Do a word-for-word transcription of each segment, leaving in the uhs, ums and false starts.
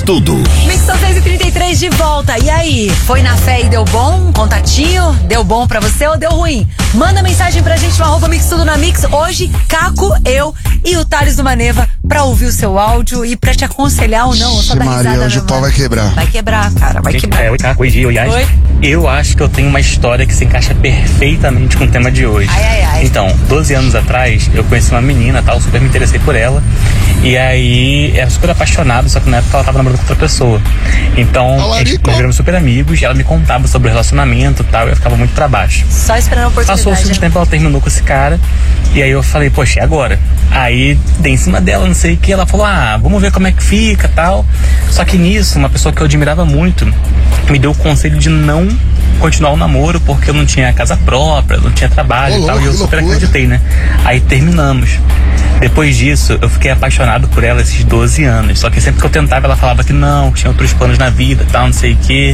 tudo. Mixão seis e trinta e três de volta. E aí, foi na fé e deu bom? Contatinho? Deu bom pra você ou deu ruim? Manda mensagem pra gente no arroba Mix Tudo na Mix. Hoje, Caco, eu e o Thales do Maneva pra ouvir o seu áudio e pra te aconselhar ou não. Só dar Maria, risada, hoje né, o pau mano? vai quebrar. Vai quebrar, cara, vai Gente, quebrar. é, oi, Caco, oi, Gi, oi, Yas. Oi. Eu acho que eu tenho uma história que se encaixa perfeitamente com o tema de hoje. Ai, ai, ai. Então, doze anos atrás, eu conheci uma menina, tal, super me interessei por ela. E aí, era super apaixonado, só que na época ela tava namorando com outra pessoa. Então, a gente, nós viramos super amigos, e ela me contava sobre o relacionamento e tal, e eu ficava muito pra baixo. Só esperando a oportunidade. Passou o seguinte tempo, ela terminou com esse cara, e aí eu falei, poxa, e agora? Aí, dei em cima dela, não sei o que, ela falou, ah, vamos ver como é que fica, tal. Só que nisso, uma pessoa que eu admirava muito, me deu o conselho de não continuar o namoro, porque eu não tinha casa própria, não tinha trabalho Ô, e tal, louco, e eu que super loucura. acreditei, né? Aí terminamos. Depois disso, eu fiquei apaixonado por ela esses doze anos. Só que sempre que eu tentava, ela falava que não, que tinha outros planos na vida, tal, não sei o quê.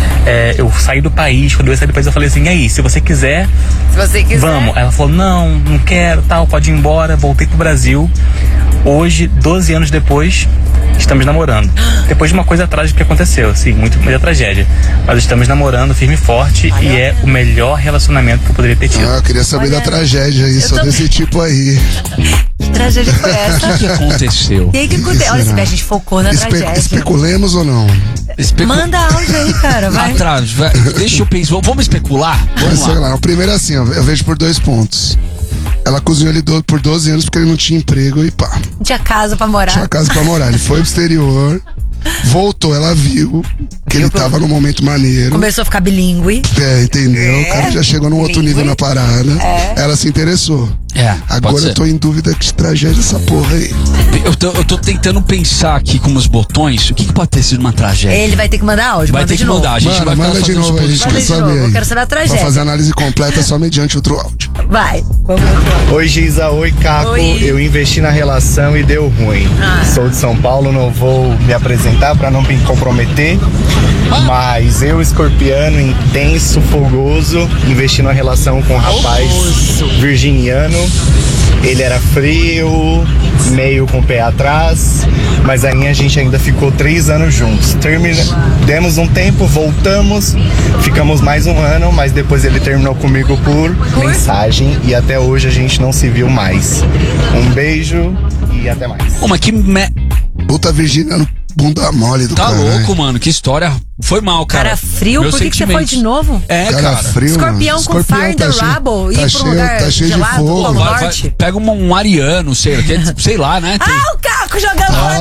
É, eu saí do país, quando eu saí do país, eu falei assim, e aí, se você quiser, Se você quiser. vamos. Aí ela falou, não, não quero, tal, pode ir embora. Voltei pro Brasil. Hoje, doze anos depois, estamos namorando. Depois de uma coisa trágica que aconteceu, assim, muito, muita tragédia. Mas estamos namorando firme e forte, e é o melhor relacionamento que eu poderia ter tido. Ah, eu queria saber Olha, da tragédia aí, só tô- desse tipo aí. Que tragédia foi essa? O que aconteceu? E aí, que aconteceu? Olha, a gente focou na Espe tragédia. especulemos ou não? Especu... Manda áudio aí, cara, vai. Atrás, vai. Deixa eu pensar. Vamos especular? Mas Vamos sei lá. lá, o primeiro é assim, ó, eu vejo por dois pontos. Ela cozinhou ele do- por doze anos porque ele não tinha emprego e pá. Tinha casa pra morar. Tinha casa pra morar. Ele foi pro exterior, voltou, ela viu que ele tava num momento maneiro. Começou a ficar bilíngue. É, entendeu? O cara já chegou num outro nível na parada. Ela se interessou. É, pode Agora ser. eu tô em dúvida que tragédia essa porra aí. Eu tô, eu tô tentando pensar aqui com os botões o que, que pode ter sido uma tragédia. Ele vai ter que mandar áudio. Vai manda ter de que novo. mandar, a gente Manda, vai ficar manda de fazendo novo aí, a gente suposições. quer Manda de saber novo, eu aí. quero saber a tragédia. Pra fazer análise completa só mediante outro áudio. Vai. Vamos lá. Oi Giza, oi Caco, Oi. eu investi na relação e deu ruim. Ah. Sou de São Paulo, não vou me apresentar para não me comprometer, mas eu, escorpiano, intenso, fogoso, investi numa relação com um rapaz virginiano. Ele era frio, meio com o pé atrás, mas aí a gente ainda ficou três anos juntos. Termina... Demos um tempo, voltamos, ficamos mais um ano, mas depois ele terminou comigo por mensagem e até hoje a gente não se viu mais. Um beijo e até mais. Pô, mas que me... Puta Virgínia no bunda mole do Tá cara. louco, mano. Que história. Foi mal, cara. Cara frio, Meus por que, que você foi sentimentos. de novo? É, Cara, cara. frio, Escorpião mano. com fire in the cheio- rubble, ir tá pra um cheio, lugar tá cheio de gelado, fogo. Polo Vai- vai- Norte. pega um, um ariano, sei, lá, que- sei lá, né? Tem- Ah, o Caco jogando Ah,